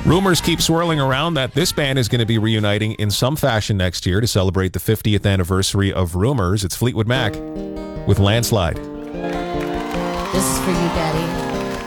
Rumors keep swirling around that this band is going to be reuniting in some fashion next year to celebrate the 50th anniversary of Rumors. It's Fleetwood Mac with Landslide. This is for you, Daddy.